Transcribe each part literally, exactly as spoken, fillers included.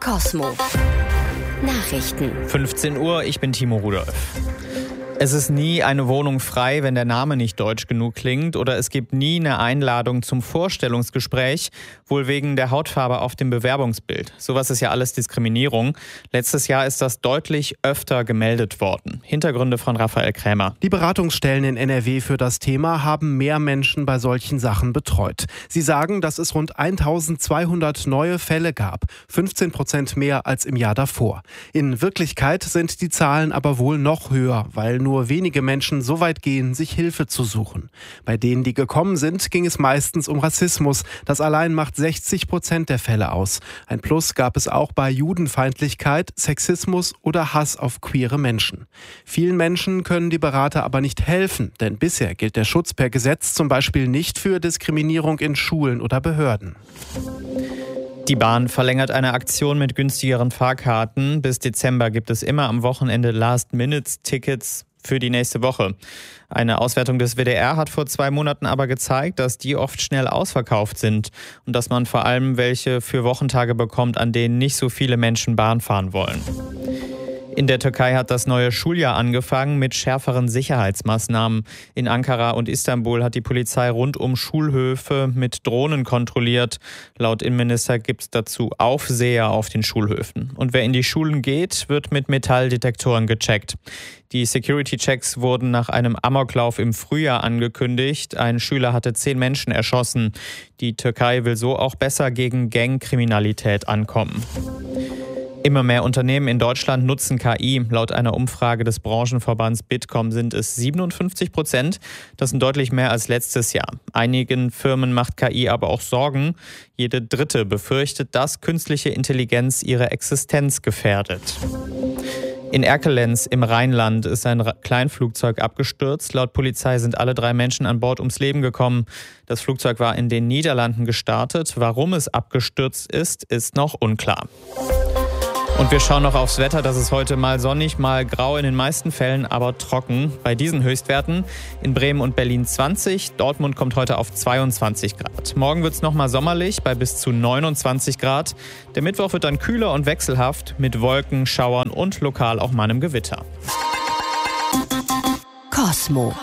Kosmo Nachrichten. fünfzehn Uhr, ich bin Timo Rudolph. Es ist nie eine Wohnung frei, wenn der Name nicht deutsch genug klingt, oder es gibt nie eine Einladung zum Vorstellungsgespräch, wohl wegen der Hautfarbe auf dem Bewerbungsbild. Sowas ist ja alles Diskriminierung. Letztes Jahr ist das deutlich öfter gemeldet worden. Hintergründe von Raphael Krämer. Die Beratungsstellen in N R W für das Thema haben mehr Menschen bei solchen Sachen betreut. Sie sagen, dass es rund eintausendzweihundert neue Fälle gab, fünfzehn Prozent mehr als im Jahr davor. In Wirklichkeit sind die Zahlen aber wohl noch höher, weil nur wenige Menschen so weit gehen, sich Hilfe zu suchen. Bei denen, die gekommen sind, ging es meistens um Rassismus. Das allein macht sechzig Prozent der Fälle aus. Ein Plus gab es auch bei Judenfeindlichkeit, Sexismus oder Hass auf queere Menschen. Vielen Menschen können die Berater aber nicht helfen, denn bisher gilt der Schutz per Gesetz zum Beispiel nicht für Diskriminierung in Schulen oder Behörden. Die Bahn verlängert eine Aktion mit günstigeren Fahrkarten. Bis Dezember gibt es immer am Wochenende Last-Minute-Tickets für die nächste Woche. Eine Auswertung des W D R hat vor zwei Monaten aber gezeigt, dass die oft schnell ausverkauft sind und dass man vor allem welche für Wochentage bekommt, an denen nicht so viele Menschen Bahn fahren wollen. In der Türkei hat das neue Schuljahr angefangen mit schärferen Sicherheitsmaßnahmen. In Ankara und Istanbul hat die Polizei rund um Schulhöfe mit Drohnen kontrolliert. Laut Innenminister gibt es dazu Aufseher auf den Schulhöfen. Und wer in die Schulen geht, wird mit Metalldetektoren gecheckt. Die Security-Checks wurden nach einem Amoklauf im Frühjahr angekündigt. Ein Schüler hatte zehn Menschen erschossen. Die Türkei will so auch besser gegen Gangkriminalität ankommen. Immer mehr Unternehmen in Deutschland nutzen K I. Laut einer Umfrage des Branchenverbands Bitkom sind es siebenundfünfzig Prozent. Das sind deutlich mehr als letztes Jahr. Einigen Firmen macht K I aber auch Sorgen. Jede dritte befürchtet, dass künstliche Intelligenz ihre Existenz gefährdet. In Erkelenz im Rheinland ist ein Kleinflugzeug abgestürzt. Laut Polizei sind alle drei Menschen an Bord ums Leben gekommen. Das Flugzeug war in den Niederlanden gestartet. Warum es abgestürzt ist, ist noch unklar. Und wir schauen noch aufs Wetter. Das ist heute mal sonnig, mal grau, in den meisten Fällen aber trocken. Bei diesen Höchstwerten in Bremen und Berlin zwanzig, Dortmund kommt heute auf zweiundzwanzig Grad. Morgen wird es nochmal sommerlich bei bis zu neunundzwanzig Grad. Der Mittwoch wird dann kühler und wechselhaft mit Wolken, Schauern und lokal auch mal einem Gewitter. Kosmo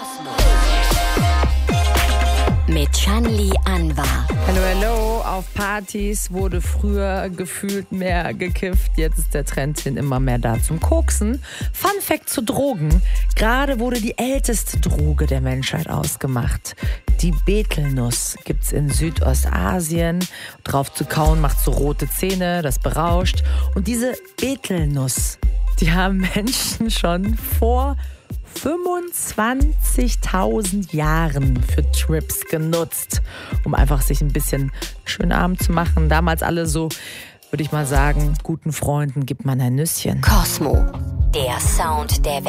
mit Shanli Anwar. Hallo, hallo. Auf Partys wurde früher gefühlt mehr gekifft. Jetzt ist der Trend hin immer mehr da zum Koksen. Fun Fact zu Drogen. Gerade wurde die älteste Droge der Menschheit ausgemacht. Die Betelnuss gibt's in Südostasien. Drauf zu kauen macht so rote Zähne, das berauscht. Und diese Betelnuss, die haben Menschen schon vor fünfundzwanzigtausend Jahren für Trips genutzt, um einfach sich ein bisschen einen schönen Abend zu machen. Damals alle so, würde ich mal sagen, guten Freunden gibt man ein Nüsschen. Kosmo, der Sound der Welt.